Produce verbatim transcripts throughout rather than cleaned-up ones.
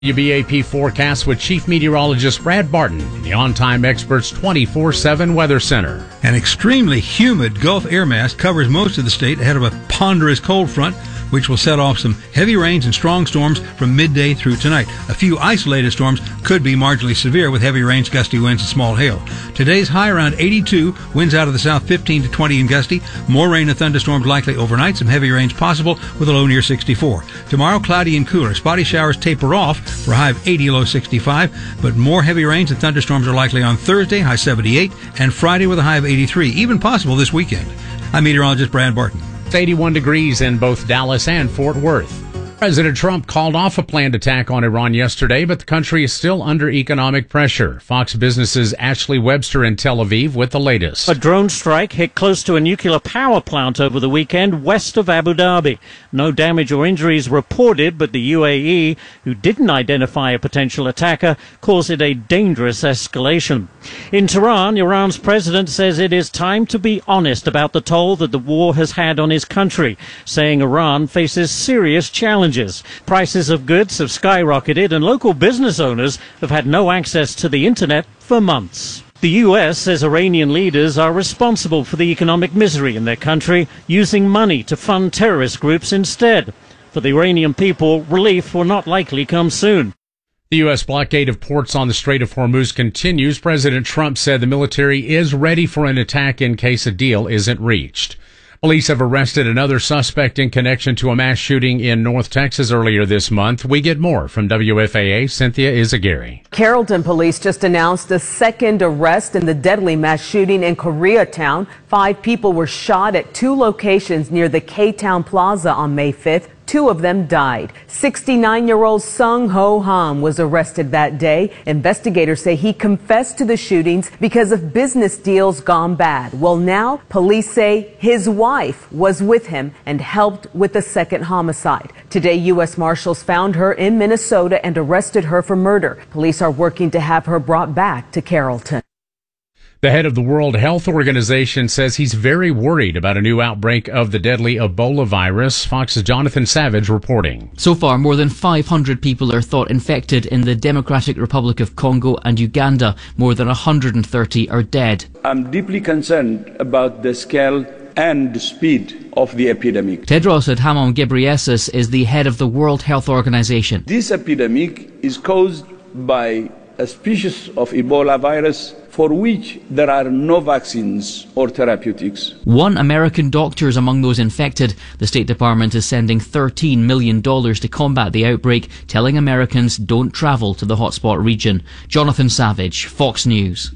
W B A P forecast with Chief Meteorologist Brad Barton in the On-Time Experts twenty-four seven Weather Center. An extremely humid Gulf air mass covers most of the state ahead of a ponderous cold front, which will set off some heavy rains and strong storms from midday through tonight. A few isolated storms could be marginally severe with heavy rains, gusty winds, and small hail. Today's high around eighty-two, winds out of the south fifteen to twenty and gusty. More rain and thunderstorms likely overnight, some heavy rains possible with a low near sixty-four. Tomorrow, cloudy and cooler. Spotty showers taper off for a high of eighty, low sixty-five, but more heavy rains and thunderstorms are likely on Thursday, high seventy-eight, and Friday with a high of eighty-three, even possible this weekend. I'm meteorologist Brad Barton. It's eighty-one degrees in both Dallas and Fort Worth. President Trump called off a planned attack on Iran yesterday, but the country is still under economic pressure. Fox Business's Ashley Webster in Tel Aviv with the latest. A drone strike hit close to a nuclear power plant over the weekend west of Abu Dhabi. No damage or injuries reported, but the U A E, who didn't identify a potential attacker, calls it a dangerous escalation. In Tehran, Iran's president says it is time to be honest about the toll that the war has had on his country, saying Iran faces serious challenges. Prices of goods have skyrocketed and local business owners have had no access to the internet for months. The U S says Iranian leaders are responsible for the economic misery in their country, using money to fund terrorist groups instead. For the Iranian people, relief will not likely come soon. The U S blockade of ports on the Strait of Hormuz continues. President Trump said the military is ready for an attack in case a deal isn't reached. Police have arrested another suspect in connection to a mass shooting in North Texas earlier this month. We get more from W F A A Cynthia Izagiri. Carrollton police just announced a second arrest in the deadly mass shooting in Koreatown. Five people were shot at two locations near the K-Town Plaza on May fifth. Two of them died. sixty-nine-year-old Sung Ho Ham was arrested that day. Investigators say he confessed to the shootings because of business deals gone bad. Well, now police say his wife was with him and helped with the second homicide. Today, U S Marshals found her in Minnesota and arrested her for murder. Police are working to have her brought back to Carrollton. The head of the World Health Organization says he's very worried about a new outbreak of the deadly Ebola virus. Fox's Jonathan Savage reporting. So far, more than five hundred people are thought infected in the Democratic Republic of Congo and Uganda. More than one hundred thirty are dead. I'm deeply concerned about the scale and the speed of the epidemic. Tedros Adhanom Ghebreyesus is the head of the World Health Organization. This epidemic is caused by a species of Ebola virus for which there are no vaccines or therapeutics. One American doctor is among those infected. The State Department is sending thirteen million dollars to combat the outbreak, telling Americans don't travel to the hotspot region. Jonathan Savage, Fox News.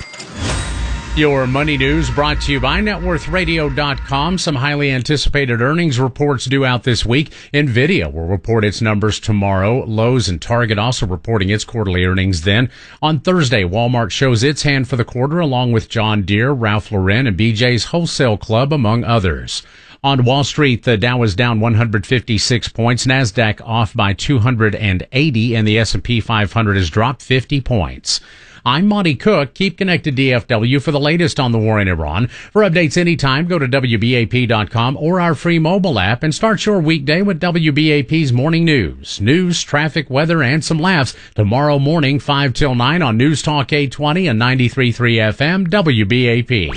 Your money news brought to you by net worth radio dot com. Some highly anticipated earnings reports due out this week. NVIDIA will report its numbers tomorrow. Lowe's and Target also reporting its quarterly earnings then. On Thursday, Walmart shows its hand for the quarter along with John Deere, Ralph Lauren, and B J's Wholesale Club, among others. On Wall Street, the Dow is down one hundred fifty-six points, NASDAQ off by two hundred eighty, and the S and P five hundred has dropped fifty points. I'm Monty Cook. Keep connected to D F W for the latest on the war in Iran. For updates anytime, go to W B A P dot com or our free mobile app and start your weekday with W B A P's morning news. News, traffic, weather, and some laughs tomorrow morning, five till nine on News Talk eight twenty and ninety-three point three F M, W B A P.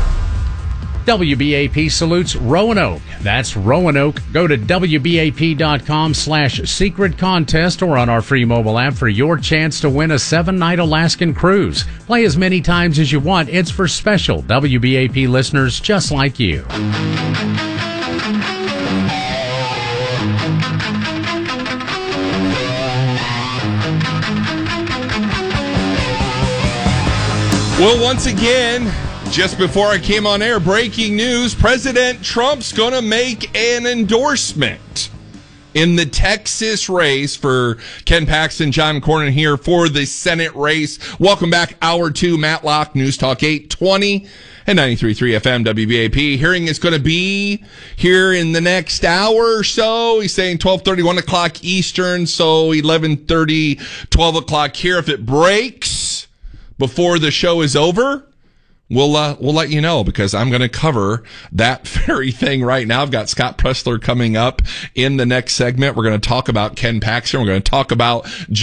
W B A P salutes Roanoke. That's Roanoke. Go to W B A P dot com slash secret contest or on our free mobile app for your chance to win a seven-night Alaskan cruise. Play as many times as you want. It's for special W B A P listeners just like you. Well, once again, just before I came on air, breaking news, President Trump's going to make an endorsement in the Texas race for Ken Paxton, John Cornyn here for the Senate race. Welcome back, Hour two, Matlock, News Talk eight twenty and ninety-three point three F M, W B A P. Hearing is going to be here in the next hour or so. He's saying twelve thirty, one o'clock Eastern, so eleven thirty, twelve o'clock here. If it breaks before the show is over, we'll uh, we'll let you know, because I'm going to cover that very thing right now. I've got Scott Pressler coming up in the next segment. We're going to talk about Ken Paxton. We're going to talk about